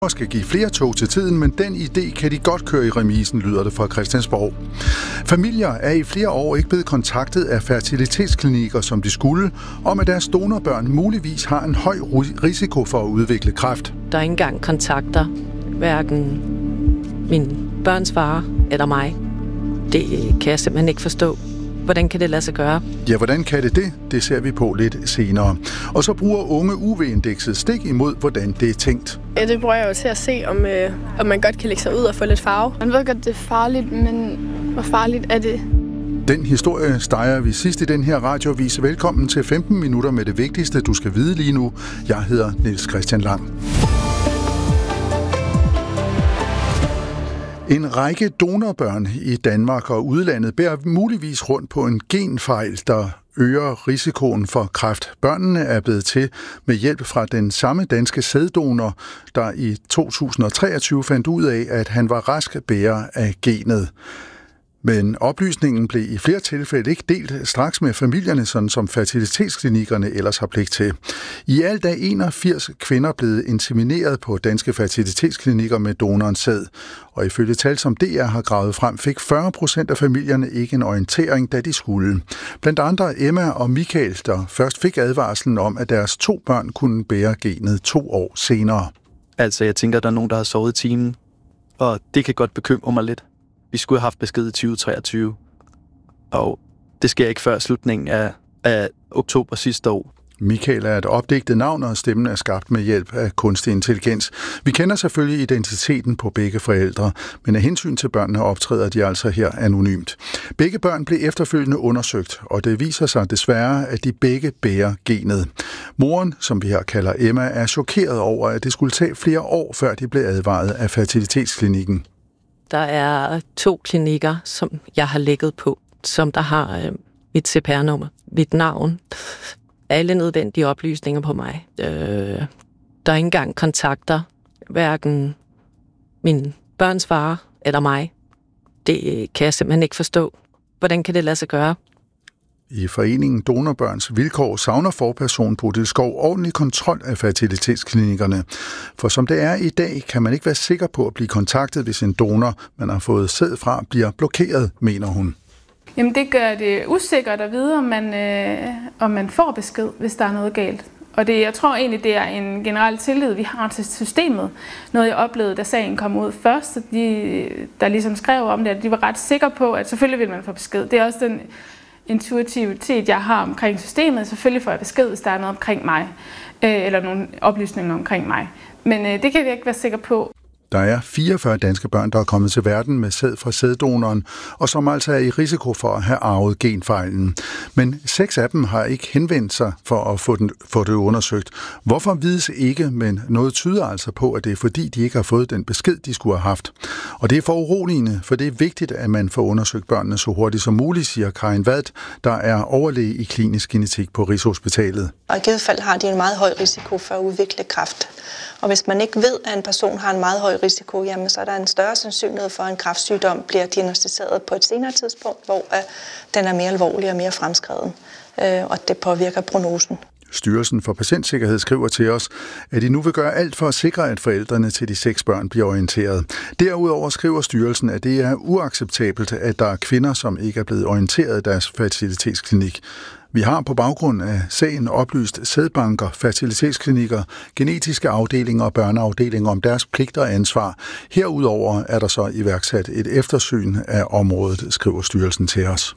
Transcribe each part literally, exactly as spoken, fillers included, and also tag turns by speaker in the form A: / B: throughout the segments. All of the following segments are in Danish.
A: skal give flere tog til tiden, men den idé kan de godt køre i remisen, lyder det fra Christiansborg. Familier er i flere år ikke blevet kontaktet af fertilitetsklinikker, som de skulle, om at deres donorbørn muligvis har en høj risiko for at udvikle kræft.
B: Der er ikke engang kontakter, hverken min børns far eller mig. Det kan jeg simpelthen ikke forstå. Hvordan kan det lade sig gøre?
A: Ja, hvordan kan det det? Det ser vi på lidt senere. Og så bruger unge U V-indekset stik imod, hvordan det er tænkt.
C: Ja, det bruger jeg jo til at se, om, øh, om man godt kan lægge sig ud og få lidt farve.
D: Man ved godt, det er farligt, men hvor farligt er det?
A: Den historie steger vi sidst i den her radioavis. Velkommen til femten minutter med det vigtigste, du skal vide lige nu. Jeg hedder Niels Christian Lang. En række donorbørn i Danmark og udlandet bærer muligvis rundt på en genfejl, der øger risikoen for kræft. Børnene er blevet til med hjælp fra den samme danske sæddonor, der i to tusind og treogtyve fandt ud af, at han var rask bærer af genet. Men oplysningen blev i flere tilfælde ikke delt straks med familierne, sådan som fertilitetsklinikkerne ellers har pligt til. I alt er enogfirs kvinder blevet insemineret på danske fertilitetsklinikker med donorens sæd. Og ifølge tal, som D R har gravet frem, fik fyrre procent af familierne ikke en orientering, da de skulle. Blandt andre Emma og Michael, der først fik advarslen om, at deres to børn kunne bære genet to år senere.
E: Altså, jeg tænker, at der er nogen, der har sovet i timen, og det kan godt bekymre mig lidt. Vi skulle have haft besked i tyve treogtyve, og det sker ikke før slutningen af, af oktober sidste år.
A: Michael er et opdigtet navn, og stemmen er skabt med hjælp af kunstig intelligens. Vi kender selvfølgelig identiteten på begge forældre, men af hensyn til børnene optræder de altså her anonymt. Begge børn blev efterfølgende undersøgt, og det viser sig desværre, at de begge bærer genet. Moren, som vi her kalder Emma, er chokeret over, at det skulle tage flere år, før de blev advaret af fertilitetsklinikken.
B: Der er to klinikker, som jeg har ligget på, som der har øh, mit C P R-nummer, mit navn, alle nødvendige oplysninger på mig. Øh, der er ikke engang kontakter, hverken min børns far eller mig. Det kan jeg simpelthen ikke forstå. Hvordan kan det lade sig gøre?
A: I foreningen Donorbørns Vilkår savner forperson Bodil Skov ordentlig kontrol af fertilitetsklinikkerne. For som det er i dag, kan man ikke være sikker på at blive kontaktet, hvis en donor, man har fået sæd fra, bliver blokeret, mener hun.
D: Jamen det gør det usikkert at vide, om man, øh, om man får besked, hvis der er noget galt. Og det, jeg tror egentlig, det er en generel tillid, vi har til systemet. Noget jeg oplevede, da sagen kom ud først, de, der ligesom skrev om det, at de var ret sikre på, at selvfølgelig vil man få besked. Det er også den intuitivitet, jeg har omkring systemet. Selvfølgelig får jeg besked, hvis der er noget omkring mig, øh, eller nogle oplysninger omkring mig. Men øh, det kan vi ikke være sikre på.
A: Der er fireogfyrre danske børn, der er kommet til verden med sæd fra sæddonoren, og som altså er i risiko for at have arvet genfejlen. Men seks af dem har ikke henvendt sig for at få, den, få det undersøgt. Hvorfor vides ikke, men noget tyder altså på, at det er fordi, de ikke har fået den besked, de skulle have haft. Og det er for uroligende, for det er vigtigt, at man får undersøgt børnene så hurtigt som muligt, siger Karin Vad, der er overlæge i klinisk genetik på Rigshospitalet.
F: Og i givet fald har de en meget høj risiko for at udvikle kræft. Og hvis man ikke ved, at en person har en meget høj risiko, jamen så er der en større sandsynlighed for, at en kræftsygdom bliver diagnosticeret på et senere tidspunkt, hvor uh, den er mere alvorlig og mere fremskreden, uh, og det påvirker prognosen.
A: Styrelsen for Patientsikkerhed skriver til os, at de nu vil gøre alt for at sikre, at forældrene til de seks børn bliver orienteret. Derudover skriver styrelsen, at det er uacceptabelt, at der er kvinder, som ikke er blevet orienteret af deres fertilitetsklinik. Vi har på baggrund af sagen oplyst sædbanker, fertilitetsklinikker, genetiske afdelinger og børneafdelinger om deres pligter og ansvar. Herudover er der så iværksat et eftersyn af området, skriver styrelsen til os.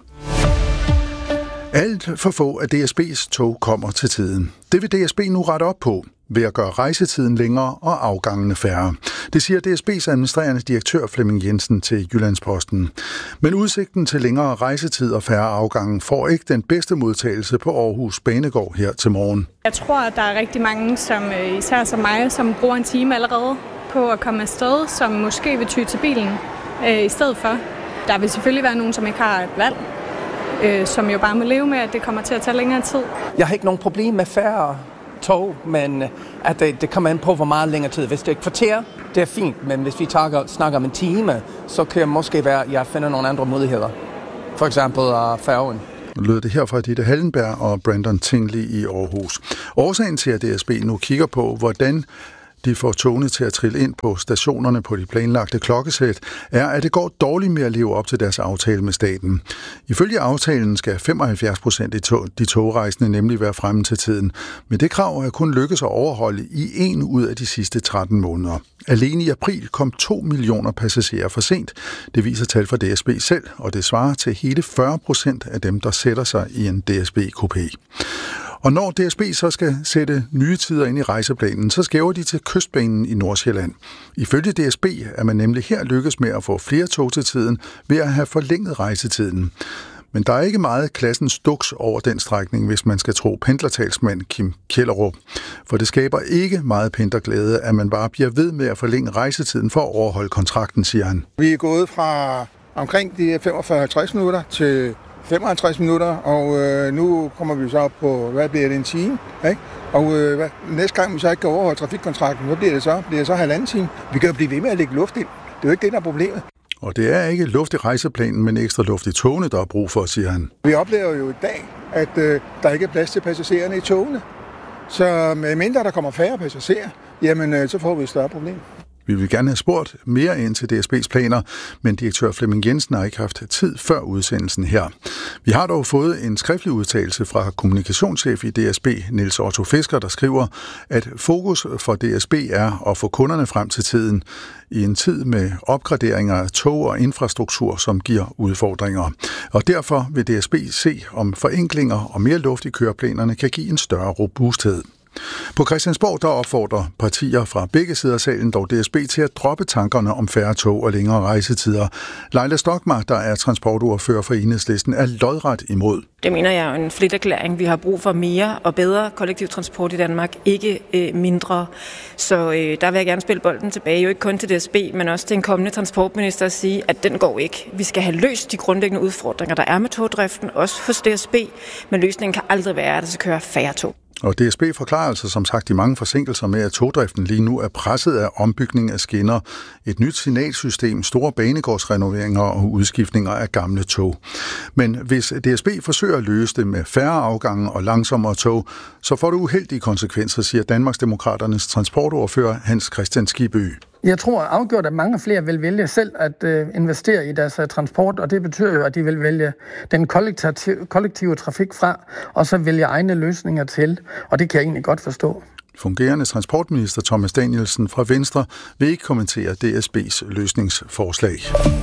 A: Alt for få af D S B's tog kommer til tiden. Det vil D S B nu rette op på ved at gøre rejsetiden længere og afgangene færre. Det siger D S B's administrerende direktør Flemming Jensen til Jyllandsposten. Men udsigten til længere rejsetid og færre afgange får ikke den bedste modtagelse på Aarhus Banegård her til morgen.
G: Jeg tror, at der er rigtig mange, som især som mig, som bruger en time allerede på at komme afsted, som måske vil ty til bilen øh, i stedet for. Der vil selvfølgelig være nogen, som ikke har et valg, øh, som jo bare må leve med, at det kommer til at tage længere tid.
H: Jeg har ikke nogen problem med færre tog, men at det, det kommer an på, hvor meget længere tid. Hvis det er et kvarter, det er fint, men hvis vi tager, snakker om en time, så kan det måske være, at jeg finder nogle andre muligheder. For eksempel uh, færgen.
A: Nu lød det her fra Ditte Hallenberg og Brandon Tingley i Aarhus. Årsagen til, at D S B nu kigger på, hvordan de får togene til at trille ind på stationerne på de planlagte klokkesæt, er, at det går dårligt med at leve op til deres aftale med staten. Ifølge aftalen skal femoghalvfjerds procent af de togrejsende nemlig være fremme til tiden, men det krav er kun lykkes at overholde i en ud af de sidste tretten måneder. Alene i april kom to millioner passagerer for sent. Det viser tal fra D S B selv, og det svarer til hele fyrre procent af dem, der sætter sig i en D S B-kupé. Og når D S B så skal sætte nye tider ind i rejseplanen, så skæver de til Kystbanen i Nordsjælland. Ifølge D S B er man nemlig her lykkes med at få flere tog til tiden ved at have forlænget rejsetiden. Men der er ikke meget klassens duks over den strækning, hvis man skal tro pendlertalsmand Kim Kjellerup. For det skaber ikke meget pendlerglæde, at man bare bliver ved med at forlænge rejsetiden for at overholde kontrakten, siger han.
I: Vi er gået fra omkring de femogfyrre til halvtreds minutter til femoghalvtreds minutter, og øh, nu kommer vi så op på, hvad bliver det, en time, ikke? Og øh, hvad, næste gang vi så ikke kan overholde trafikkontrakten, hvad bliver det så? Bliver det så halvanden time? Vi kan jo blive ved med at lægge luft ind. Det er jo ikke det, der er problemet.
A: Og det er ikke luft i rejseplanen, men ekstra luft i togene, der er brug for, siger han.
I: Vi oplever jo i dag, at øh, der ikke er plads til passagererne i togene. Så med mindre der kommer færre passagerer, jamen øh, så får vi et større problem.
A: Vi vil gerne have spurgt mere ind til D S B's planer, men direktør Flemming Jensen har ikke haft tid før udsendelsen her. Vi har dog fået en skriftlig udtalelse fra kommunikationschef i D S B, Niels Otto Fisker, der skriver, at fokus for D S B er at få kunderne frem til tiden i en tid med opgraderinger af tog og infrastruktur, som giver udfordringer. Og derfor vil D S B se, om forenklinger og mere luft i køreplanerne kan give en større robusthed. På Christiansborg der opfordrer partier fra begge sider af salen dog D S B til at droppe tankerne om færre tog og længere rejsetider. Leila Stokmar, der er transportordfører for Enhedslisten, er lodret imod.
J: Det mener jeg er en fliterklæring. Vi har brug for mere og bedre kollektiv transport i Danmark, ikke øh, mindre. Så øh, der vil jeg gerne spille bolden tilbage, jo ikke kun til D S B, men også til en kommende transportminister at sige, at den går ikke. Vi skal have løst de grundlæggende udfordringer, der er med togdriften, også hos D S B, men løsningen kan aldrig være, at der skal køre færre tog.
A: Og D S B forklarer altså som sagt de mange forsinkelser med, at togdriften lige nu er presset af ombygning af skinner, et nyt signalsystem, store banegårdsrenoveringer og udskiftninger af gamle tog. Men hvis D S B forsøger at løse det med færre afgange og langsommere tog, så får det uheldige konsekvenser, siger Danmarksdemokraternes transportordfører Hans Christian Skibby.
K: Jeg tror afgjort, at mange flere vil vælge selv at øh, investere i deres uh, transport, og det betyder jo, at de vil vælge den kollektive, kollektive trafik fra, og så vælge egne løsninger til, og det kan jeg egentlig godt forstå.
A: Fungerende transportminister Thomas Danielsen fra Venstre vil ikke kommentere D S B's løsningsforslag.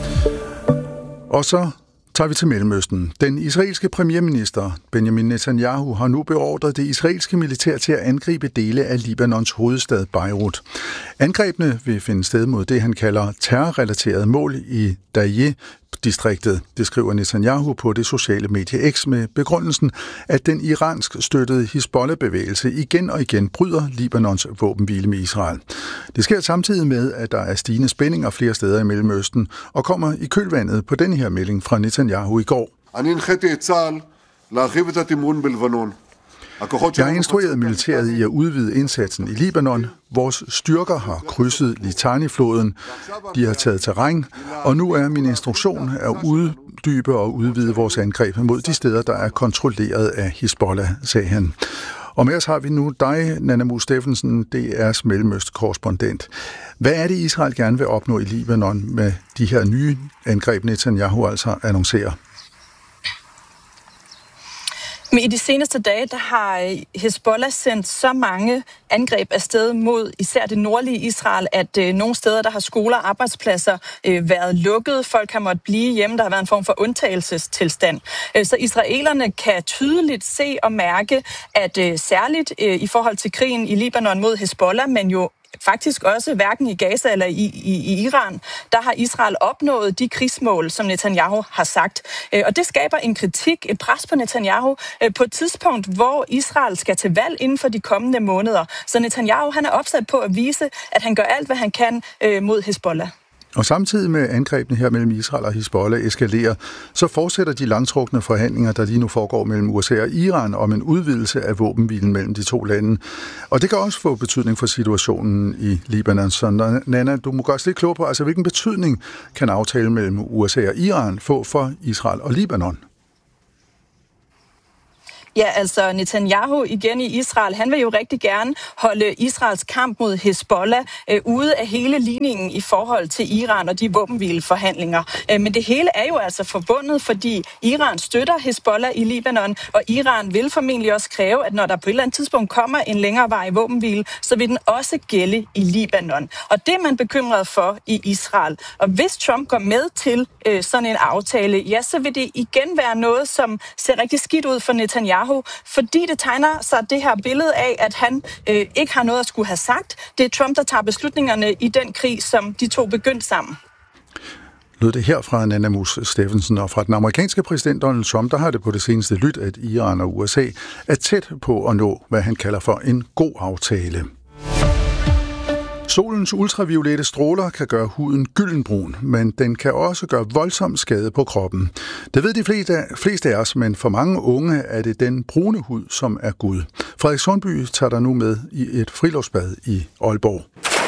A: Og så tager vi til Mellemøsten. Den israelske premierminister Benjamin Netanyahu har nu beordret det israelske militær til at angribe dele af Libanons hovedstad Beirut. Angrebene vil finde sted mod det, han kalder terrorrelaterede mål i Dayeh-distriktet. Det skriver Netanyahu på det sociale medie X med begrundelsen, at den iransk støttede Hizbollah-bevægelse igen og igen bryder Libanons våbenhvile med Israel. Det sker samtidig med, at der er stigende spændinger flere steder i Mellemøsten, og kommer i kølvandet på den her melding fra Netanyahu i går. Jeg har instrueret militæret i at udvide indsatsen i Libanon. Vores styrker har krydset Litani-floden. De har taget terræn, og nu er min instruktion at uddybe og udvide vores angreb mod de steder, der er kontrolleret af Hizbollah, sagde han. Og med os har vi nu dig, Nanna Muus Steffensen, D R's Mellemøst-korrespondent. Hvad er det, Israel gerne vil opnå i Libanon med de her nye angreb, Netanyahu altså annoncerer?
L: Men i de seneste dage, der har Hizbollah sendt så mange angreb afsted mod især det nordlige Israel, at øh, nogle steder, der har skoler og arbejdspladser øh, været lukket. Folk har måttet blive hjemme. Der har været en form for undtagelsestilstand. Øh, så israelerne kan tydeligt se og mærke, at øh, særligt øh, i forhold til krigen i Libanon mod Hizbollah, men jo faktisk også hverken i Gaza eller i, i, i Iran, der har Israel opnået de krigsmål, som Netanyahu har sagt. Og det skaber en kritik, et pres på Netanyahu på et tidspunkt, hvor Israel skal til valg inden for de kommende måneder. Så Netanyahu han er opsat på at vise, at han gør alt, hvad han kan mod Hizbollah.
A: Og samtidig med angrebene her mellem Israel og Hizbollah eskalerer, så fortsætter de langtrukne forhandlinger, der lige nu foregår mellem U S A og Iran om en udvidelse af våbenhvilen mellem de to lande. Og det kan også få betydning for situationen i Libanon. Så Nanna, du må godt lidt klogere på, altså hvilken betydning kan aftalen mellem U S A og Iran få for Israel og Libanon?
L: Ja, altså Netanyahu igen i Israel, han vil jo rigtig gerne holde Israels kamp mod Hezbollah øh, ude af hele ligningen i forhold til Iran og de våbenhvileforhandlinger. Øh, men det hele er jo altså forbundet, fordi Iran støtter Hezbollah i Libanon, og Iran vil formentlig også kræve, at når der på et eller andet tidspunkt kommer en længerevarig våbenhvile, så vil den også gælde i Libanon. Og det er man bekymret for i Israel. Og hvis Trump går med til øh, sådan en aftale, ja, så vil det igen være noget, som ser rigtig skidt ud for Netanyahu, fordi det tegner sig det her billede af, at han øh, ikke har noget at skulle have sagt. Det er Trump, der tager beslutningerne i den krig, som de to begyndte sammen.
A: Lød det her fra Nanna Mus Steffensen, og fra den amerikanske præsident Donald Trump, der har det på det seneste lyt, at Iran og U S A er tæt på at nå, hvad han kalder for en god aftale. Solens ultraviolette stråler kan gøre huden gyldenbrun, men den kan også gøre voldsom skade på kroppen. Det ved de fleste, fleste af os, men for mange unge er det den brune hud, som er Gud. Frederik Sundby tager dig nu med i et friluftsbad i Aalborg.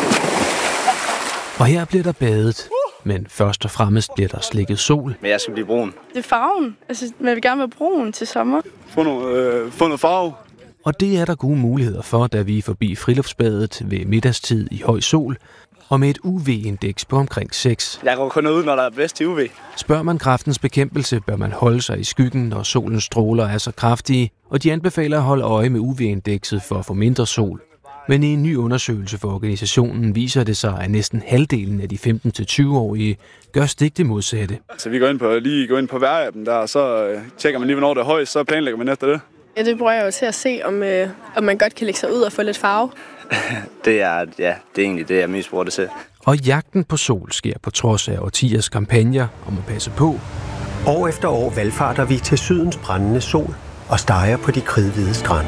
M: Og her bliver der badet, men først og fremmest bliver der slikket sol.
N: Men jeg skal blive brun.
C: Det er farven. Altså, man vil gerne være brun til sommer.
N: Få noget, øh, få noget farve.
M: Og det er der gode muligheder for, da vi er forbi friluftsbadet ved middagstid i høj sol, og med et U V-indeks på omkring seks.
N: Jeg går kun ud, når der er bedst i U V.
M: Spørger man kræftens bekæmpelse, bør man holde sig i skyggen, når solens stråler er så kraftige, og de anbefaler at holde øje med U V-indekset for at få mindre sol. Men i en ny undersøgelse for organisationen viser det sig, at næsten halvdelen af de femten til tyve-årige gør stik det modsatte.
N: Så vi går ind på, lige går ind på vejrappen der, og så øh, tjekker man lige, hvornår det er højt, så planlægger man efter det.
C: Ja, det bruger jeg jo til at se, om, øh, om man godt kan lægge sig ud og få lidt farve.
N: det er ja, det er egentlig det, jeg mest bruger det til.
M: Og jagten på sol sker på trods af årtiers kampagner om at passe på.
O: År efter år valfarter vi til sydens brændende sol og steger på de kridhvide strande.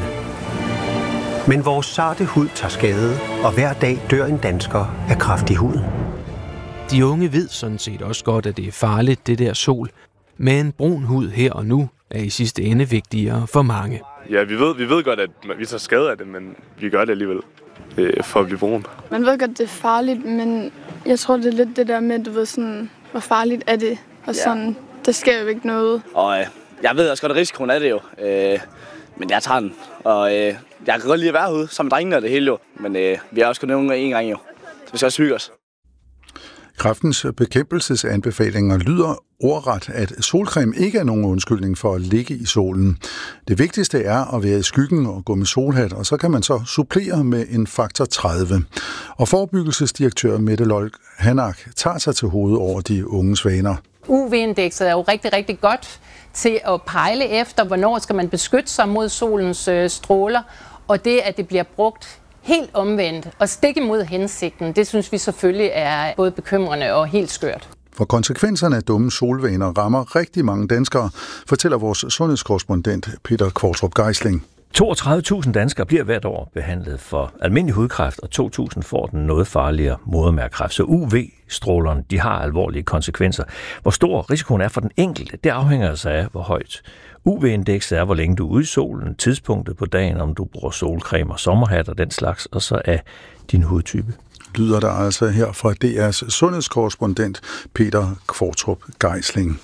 O: Men vores sarte hud tager skade, og hver dag dør en dansker af kræft i huden.
M: De unge ved sådan set også godt, at det er farligt, det der sol. Men brun hud her og nu er i sidste ende vigtigere for mange.
N: Ja, vi ved, vi ved godt, at vi tager skade af det, men vi gør det alligevel øh, for at blive brun.
C: Man ved godt, det er farligt, men jeg tror, det er lidt det der med, du ved sådan, hvor farligt er det? Og sådan, ja. Der sker jo ikke noget.
N: Og øh, jeg ved også godt, at risikoen er det jo. Øh, men jeg tager den. Og øh, jeg kan godt lide at være herude, som drengene og det hele jo. Men øh, vi har også kun nævnt en gang jo. Så vi skal også hygge os.
A: Kræftens bekæmpelsesanbefalinger lyder ordret, at solcreme ikke er nogen undskyldning for at ligge i solen. Det vigtigste er at være i skyggen og gå med solhat, og så kan man så supplere med en faktor tredive. Og forebyggelsesdirektør Mette Lolk Hanak tager sig til hovedet over de unge svaner.
P: U V-indekset er jo rigtig, rigtig godt til at pejle efter, hvornår skal man beskytte sig mod solens øh, stråler, og det, at det bliver brugt helt omvendt og stik imod hensigten, det synes vi selvfølgelig er både bekymrende og helt skørt.
A: For konsekvenserne af dumme solvaner rammer rigtig mange danskere, fortæller vores sundhedskorrespondent Peter Kvartrup Geisling.
Q: toogtredive tusind danskere bliver hvert år behandlet for almindelig hudkræft, og to tusind får den noget farligere modermærkekræft. Så U V-strålerne, de har alvorlige konsekvenser. Hvor stor risikoen er for den enkelte, det afhænger altså af, hvor højt U V-indekset er, hvor længe du er ude i solen, tidspunktet på dagen, om du bruger solcreme og sommerhat og den slags, og så af din hudtype.
A: Lyder der altså her fra D R's sundhedskorrespondent Peter Kvartrup Geisling.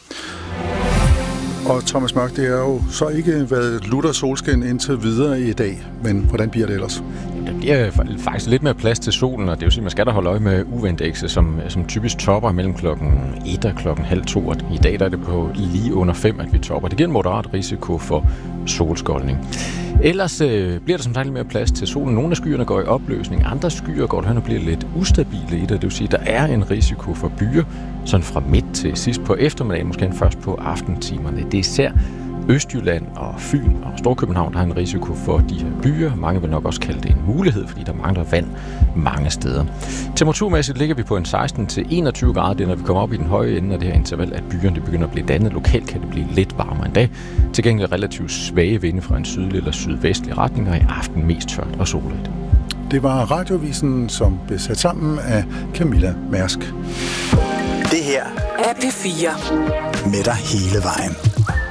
A: Og Thomas Mørk, det har jo så ikke været lutter solskin indtil videre i dag, men hvordan bliver det ellers?
R: Der bliver faktisk lidt mere plads til solen, og det vil sige, at man skal da holde øje med U V-indekset, som, som typisk topper mellem klokken et og klokken halv to. Og i dag der er det på lige under fem, at vi topper. Det giver en moderat risiko for solskoldning. Ellers øh, bliver der som sagt lidt mere plads til solen. Nogle af skyerne går i opløsning, andre skyer går hen og bliver lidt ustabile i det. Det vil sige, at der er en risiko for byer, sådan fra midt til sidst på eftermiddagen, måske først på aftentimerne. Det er især Østjylland og Fyn og Storkøbenhavn, der har en risiko for de her byer. Mange vil nok også kalde det en mulighed, fordi der mangler vand mange steder. Temperaturmæssigt ligger vi på en seksten til enogtyve grader, det er, når vi kommer op i den høje ende af det her interval, at byerne begynder at blive dannet. Lokalt kan det blive lidt varmere en dag. Til gengæld relativt svage vinde fra en sydlig eller sydvestlig retning, og i aften mest tørt og solrigt.
A: Det var Radiovisen, som blev sat sammen af Camilla Mærsk.
S: Det her er P fire. Med dig hele vejen.